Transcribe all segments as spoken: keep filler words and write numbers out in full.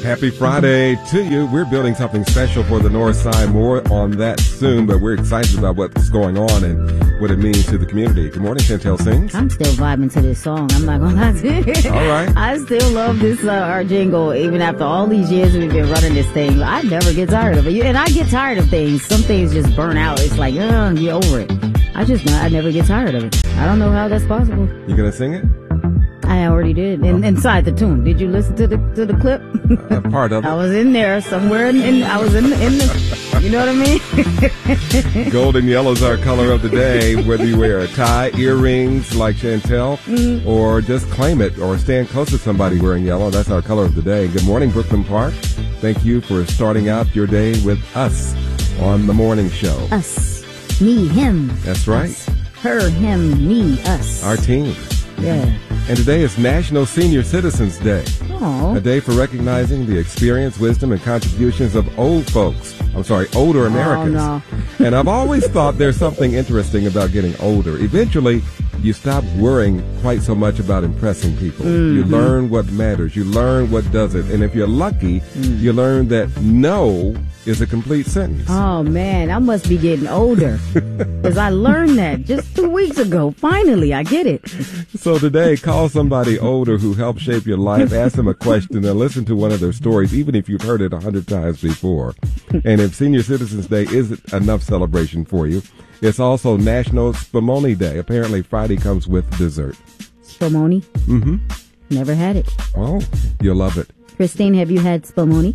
Happy Friday to you. We're building something special for the North Side. More on that soon, but we're excited about what's going on and what it means to the community. Good morning, Chantel Sings. I'm still vibing to this song. I'm not going to lie to you. All right. I still love this, uh, our jingle, even after all these years we've been running this thing. I never get tired of it. And I get tired of things. Some things just burn out. It's like, oh, you're over it. I just, I never get tired of it. I don't know how that's possible. You going to sing it? I already did. In, inside the tune. Did you listen to the to the clip? A part of it. I was in there somewhere. In, in I was in the, in the. You know what I mean? Gold and yellow is our color of the day. Whether you wear a tie, earrings like Chantel, mm-hmm. or just claim it, or stand close to somebody wearing yellow. That's our color of the day. Good morning, Brooklyn Park. Thank you for starting out your day with us on the morning show. Us, me, him. That's right. Us. Her, him, me, us. Our team. Yeah. And today is National Senior Citizens Day. Aww. A day for recognizing the experience, wisdom, and contributions of old folks. I'm sorry, older Americans. Oh, no. And I've always thought there's something interesting about getting older. Eventually, you stop worrying quite so much about impressing people. Mm-hmm. You learn what matters. You learn what doesn't. And if you're lucky, mm. you learn that no is a complete sentence. Oh, man, I must be getting older because I learned that just two weeks ago. Finally, I get it. So today, call somebody older who helped shape your life, ask them a question, and listen to one of their stories, even if you've heard it a hundred times before. And if Senior Citizens Day isn't enough celebration for you, it's also National Spumoni Day. Apparently, Friday comes with dessert. Spumoni? Mm-hmm. Never had it. Oh, you'll love it. Christine, have you had Spumoni?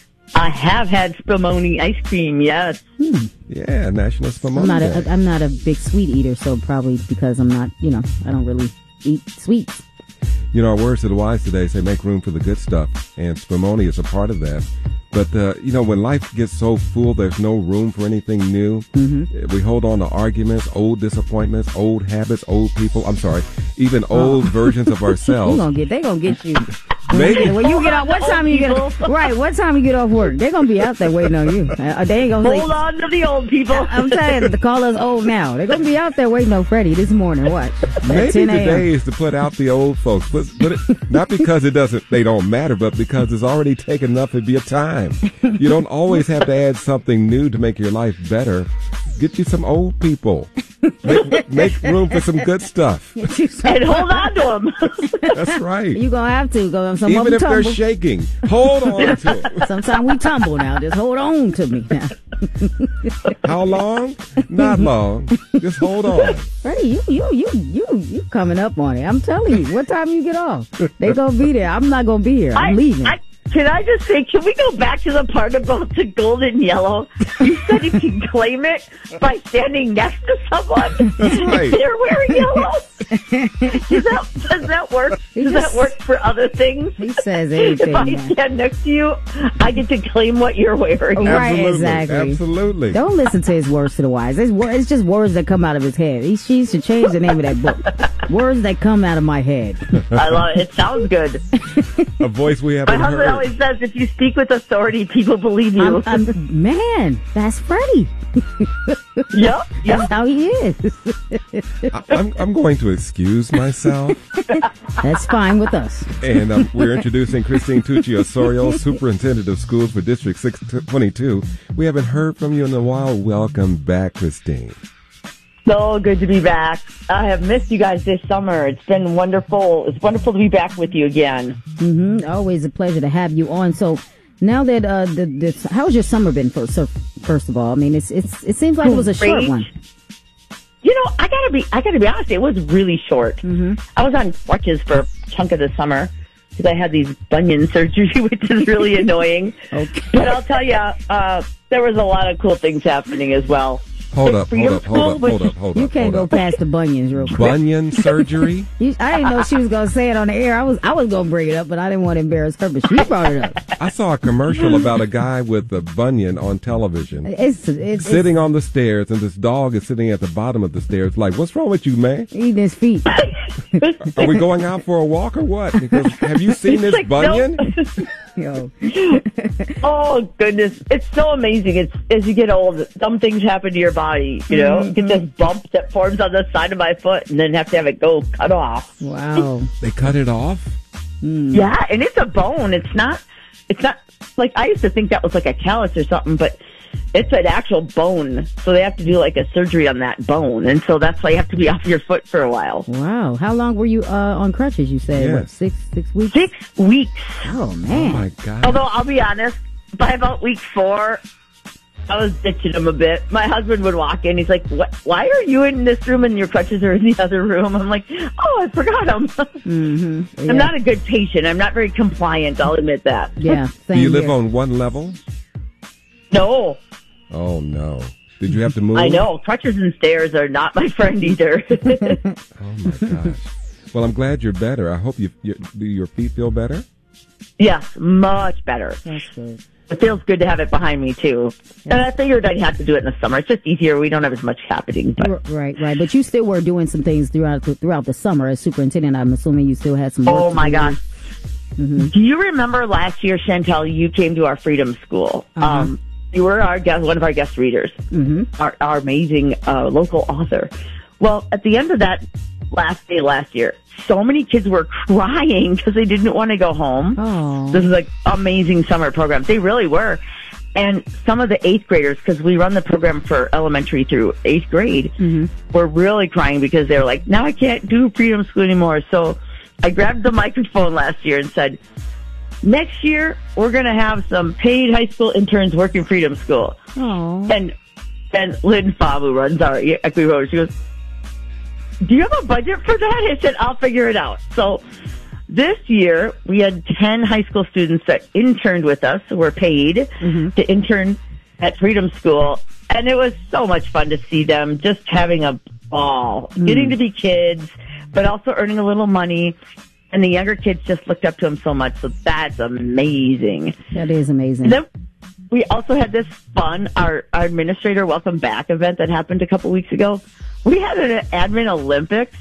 I have had Spumoni ice cream, yes. Hmm. Yeah, National Spumoni I'm not Day. A, I'm not a big sweet eater, so probably because I'm not, you know, I don't really eat sweets. You know, our words to the wise today say make room for the good stuff, and Spumoni is a part of that. But, uh, you know, when life gets so full, there's no room for anything new. Mm-hmm. We hold on to arguments, old disappointments, old habits, old people. I'm sorry, even old oh. versions of ourselves. gonna get, they gonna get you. Maybe. When you get off, what time you get off? Right, what time you get off work? They're gonna be out there waiting on you. Uh, they ain't gonna hold like, on to the old people. I'm saying to call us old now. They're gonna be out there waiting on Freddie this morning. What? Maybe today is to put out the old folks. Put, put it, not because it doesn't, they don't matter, but because it's already taken enough of your time. You don't always have to add something new to make your life better. Get you some old people. Make, make room for some good stuff. And hold on to them. That's right. You're going to have to. Go. Some Even if tumble. They're shaking, hold on to them. Sometimes we tumble now. Just hold on to me now. How long? Not long. Just hold on. Freddie, you, you, you, you, you coming up on it. I'm telling you. What time you get off? They going to be there. I'm not going to be here. I'm I, leaving. I, Can I just say, can we go back to the part about the gold and yellow? You said you can claim it by standing next to someone. That's right. They're wearing yellow. Does that, does that work? He Does just, that work for other things? He says anything. If I man. stand next to you, I get to claim what you're wearing. Right, Absolutely. exactly. Absolutely. Don't listen to his words to the wise. It's, it's just words that come out of his head. He, she should change the name of that book. Words that come out of my head. I love it. It sounds good. A voice we haven't My husband heard. always says, if you speak with authority, people believe you. I'm, I'm, man, that's Freddie. Yep, That's yep. how he is. I, I'm, I'm going to excuse myself. That's fine with us. And um, we're introducing Christine Tucci Osorio, Superintendent of Schools for District six twenty-two. We haven't heard from you in a while. Welcome back, Christine. So good to be back. I have missed you guys this summer. It's been wonderful. It's wonderful to be back with you again. Mm-hmm. Always a pleasure to have you on. So now that uh, the, the how's your summer been? First, so first of all, I mean, it's it's it seems like it was a short one. You know, I gotta be I gotta be honest. It was really short. Mm-hmm. I was on crutches for a chunk of the summer because I had these bunion surgery, which is really annoying. Okay. But I'll tell you, uh, there was a lot of cool things happening as well. Hold up, hold up, hold up, hold up, hold up. You can't go past the bunions real quick. Bunion surgery? You, I didn't know she was going to say it on the air. I was I was going to bring it up, but I didn't want to embarrass her, but she brought it up. I saw a commercial about a guy with a bunion on television. It's, it's sitting it's, on the stairs, and this dog is sitting at the bottom of the stairs. Like, what's wrong with you, man? Eating his feet. Are we going out for a walk or what? Because have you seen this like, bunion? No. Yo. Oh goodness, it's so amazing. It's as you get old, some things happen to your body. You know, mm-hmm. Get this bump that forms on the side of my foot, and then have to have it go cut off. Wow. They cut it off? Mm. Yeah, and it's a bone. It's not. it's not like I used to think that was like a callus or something, but it's an actual bone. So they have to do like a surgery on that bone. And so that's why you have to be off your foot for a while. Wow. How long were you uh, on crutches, you said? Yes. What, six, six weeks? Six weeks. Oh, man. Oh, my God. Although I'll be honest, by about week four, I was ditching him a bit. My husband would walk in. He's like, "What? Why are you in this room and your crutches are in the other room?" I'm like, "Oh, I forgot them." Mm-hmm. Yeah. I'm not a good patient. I'm not very compliant. I'll admit that. Yeah. Do you live here. on one level? No. Oh, no. Did you have to move? I know. Crutches and stairs are not my friend either. Oh, my gosh. Well, I'm glad you're better. I hope you, you, do your feet feel better? Yes, much better. That's good. It feels good to have it behind me, too. Yeah. And I figured I'd have to do it in the summer. It's just easier. We don't have as much happening. But Right, right. But you still were doing some things throughout the, throughout the summer as superintendent. I'm assuming you still had some work oh, to my do. gosh. Mm-hmm. Do you remember last year, Chantel, you came to our Freedom School? Uh-huh. Um, you were our guest, one of our guest readers, Mm-hmm. our, our amazing uh, local author. Well, at the end of that last day last year, so many kids were crying because they didn't want to go home. Oh. This is like amazing summer program. They really were. And some of the eighth graders, because we run the program for elementary through eighth grade, Mm-hmm. were really crying because they were like, now I can't do Freedom School anymore. So I grabbed the microphone last year and said, next year, we're going to have some paid high school interns work in Freedom School. Oh. And and Lynn Faub, who runs our Equity Road, she goes, do you have a budget for that? I said, I'll figure it out. So this year, we had ten high school students that interned with us, were paid Mm-hmm. to intern at Freedom School. And it was so much fun to see them just having a ball, Mm. getting to be kids, but also earning a little money. And the younger kids just looked up to them so much. So that's amazing. That is amazing. And then we also had this fun, our, our administrator welcome back event that happened a couple weeks ago. We had an admin Olympics.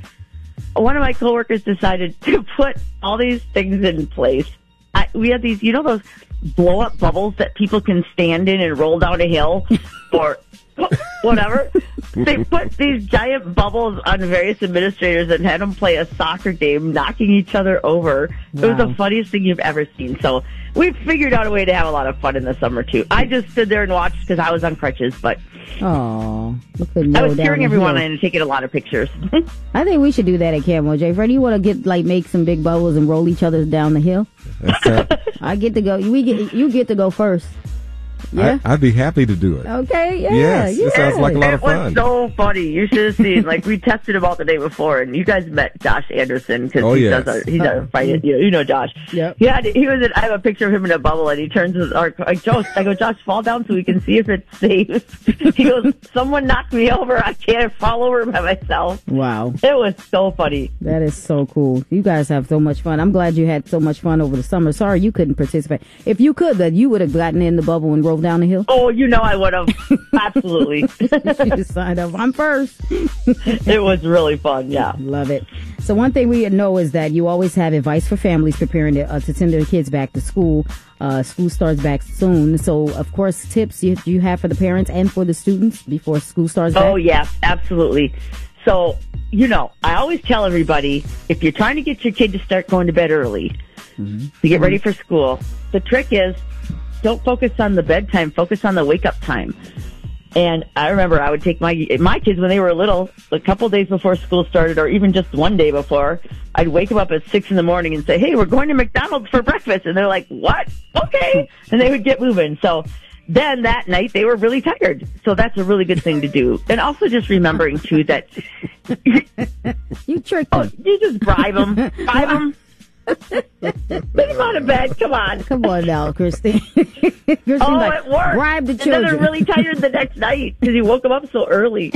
One of my coworkers decided to put all these things in place. I, we had these, you know, those blow up bubbles that people can stand in and roll down a hill or whatever. They put these giant bubbles on various administrators and had them play a soccer game, knocking each other over. It was Wow. the funniest thing you've ever seen. So we figured out a way to have a lot of fun in the summer too. I just stood there and watched because I was on crutches, but Oh, look at I was down cheering the everyone hill. on and taking a lot of pictures. I think we should do that at Camo J. Freddie, you want to get like make some big bubbles and roll each other down the hill? That's, uh, I get to go. We get you get to go first. Yeah. I, I'd be happy to do it. Okay. Yeah. Yes, yeah. it sounds like a lot It of was fun. so funny. You should have seen. Like we tested him out the day before, and you guys met Josh Anderson because Oh, he yes. does our, he's our fight. You know, you know Josh. Yep. Yeah, he was. In, I have a picture of him in a bubble, and he turns his our like Josh. I go, Josh, fall down so we can see if it's safe. He goes, someone knocked me over. I can't fall over by myself. Wow. It was so funny. That is so cool. You guys have so much fun. I'm glad you had so much fun over the summer. Sorry you couldn't participate. If you could, then you would have gotten in the bubble and rolled down the hill. Oh, you know I would have. Absolutely. You just signed up. I'm first. It was really fun. Yeah. Love it. So one thing we know is that you always have advice for families preparing to, uh, to send their kids back to school. Uh, school starts back soon. So, of course, tips you, you have for the parents and for the students before school starts back? Oh, yes, absolutely. So, you know, I always tell everybody, if you're trying to get your kid to start going to bed early, Mm-hmm. to get ready for school, the trick is don't focus on the bedtime, focus on the wake-up time. And I remember I would take my my kids when they were little, a couple days before school started, or even just one day before, I'd wake them up at six in the morning and say, hey, we're going to McDonald's for breakfast. And they're like, what? Okay. And they would get moving. So then that night they were really tired. So that's a really good thing to do. And also just remembering, too, that You tricked oh, them. you just bribe them. Bribe them. Put them out of bed. Come on. Come on now, Christine. Christine Oh, like, it worked. bribe the And then children. they're really tired the next night because you woke them up so early.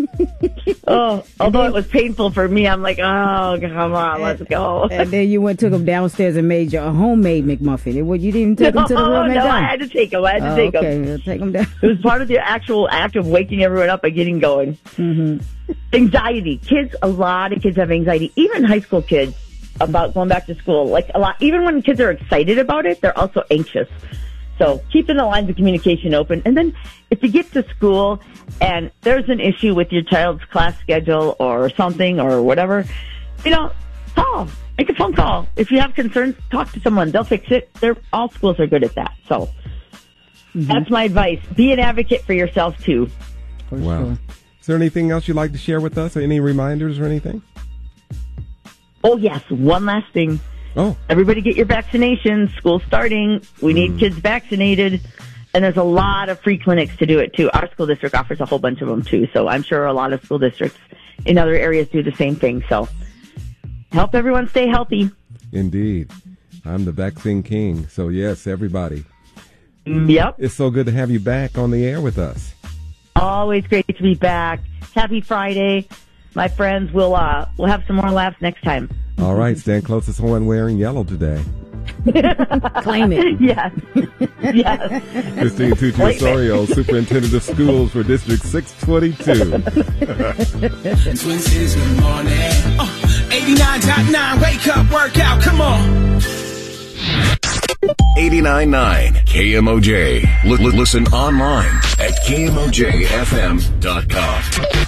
Oh, although it was painful for me, I'm like, oh, come on, let's go. And then you went took them downstairs and made you a homemade McMuffin. It, would- you didn't even take them to the Oh, real no, McDonald's. I had to take them. I had to Oh, take okay, them. we'll take them down. It was part of the actual act of waking everyone up and getting going. Mm-hmm. Anxiety. Kids, a lot of kids have anxiety, even high school kids, about going back to school. Like a lot, even when kids are excited about it, they're also anxious. So keeping the lines of communication open. And then if you get to school and there's an issue with your child's class schedule or something or whatever, you know, call. Make a phone call. If you have concerns, talk to someone. They'll fix it. They're, all schools are good at that. So mm-hmm. that's my advice. Be an advocate for yourself, too. For wow. Sure. Is there anything else you'd like to share with us? Any reminders or anything? Oh, yes. One last thing. Oh. Everybody get your vaccinations. School's starting. We need mm. kids vaccinated. And there's a lot of free clinics to do it, too. Our school district offers a whole bunch of them, too. So I'm sure a lot of school districts in other areas do the same thing. So help everyone stay healthy. Indeed. I'm the vaccine king. So, yes, everybody. Yep. It's so good to have you back on the air with us. Always great to be back. Happy Friday. My friends, we'll, uh, we'll have some more laughs next time. All right. Stand close to someone wearing yellow today. Claim it. Yes. Yes. Christine Tucci Osorio, Superintendent of Schools for District six twenty-two. Twin Cities, good morning. Uh, eighty-nine point nine, wake up, work out, come on. eighty-nine point nine K M O J. L- l- listen online at K M O J F M dot com.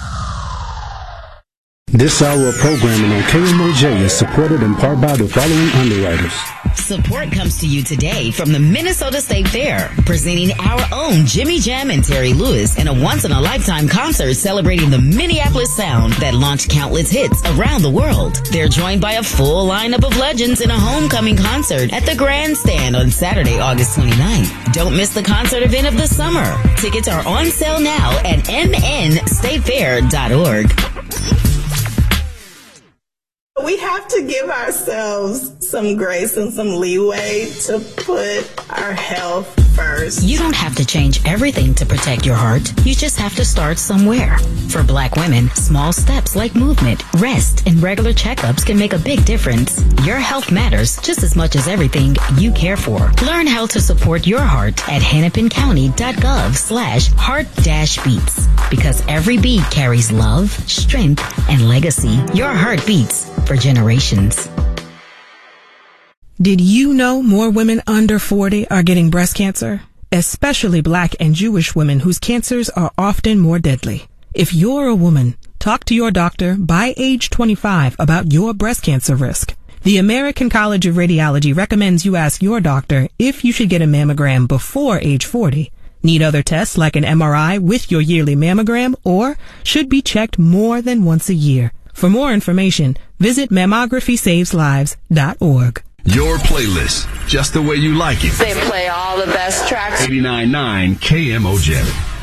This hour of programming on K M O J is supported in part by the following underwriters. Support comes to you today from the Minnesota State Fair, presenting our own Jimmy Jam and Terry Lewis in a once-in-a-lifetime concert celebrating the Minneapolis sound that launched countless hits around the world. They're joined by a full lineup of legends in a homecoming concert at the Grandstand on Saturday, August twenty-ninth. Don't miss the concert event of the summer. Tickets are on sale now at m n state fair dot org. We have to give ourselves some grace and some leeway to put our health first. You don't have to change everything to protect your heart. You just have to start somewhere. For Black women, small steps like movement, rest, and regular checkups can make a big difference. Your health matters just as much as everything you care for. Learn how to support your heart at hennepin county dot gov slash heart dash beats. Because every beat carries love, strength, and legacy. Your heart beats for generations. Did you know more women under forty are getting breast cancer? Especially Black and Jewish women whose cancers are often more deadly. If you're a woman, talk to your doctor by age twenty-five about your breast cancer risk. The American College of Radiology recommends you ask your doctor if you should get a mammogram before age forty. Need other tests like an M R I with your yearly mammogram, or should be checked more than once a year. For more information, visit mammography saves lives dot org. Your playlist, just the way you like it. They play all the best tracks. eighty-nine point nine K M O J.